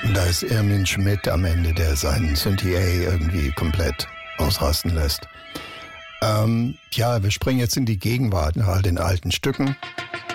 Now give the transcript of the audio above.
Da ist Irmin Schmidt am Ende, der seinen Synthie irgendwie komplett ausrasten lässt. Ja, wir springen jetzt in die Gegenwart nach all den alten Stücken.